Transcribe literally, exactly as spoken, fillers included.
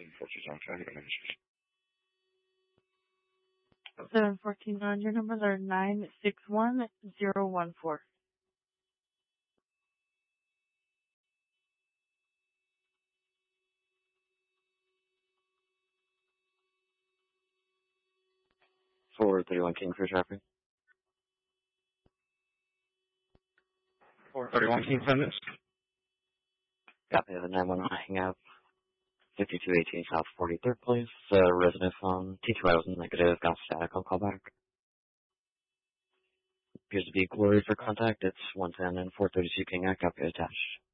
seven fourteen nine. Your numbers are nine six one zero one four. four thirty-one King for traffic. four thirty-one King Fitness. Copy of the nine one one hang up. fifty-two eighteen South forty-third Place. Uh, resident phone. T two I was negative. Got static. I'll call back. Appears to be Glory for contact. It's one ten and four thirty-two King. I copy attached.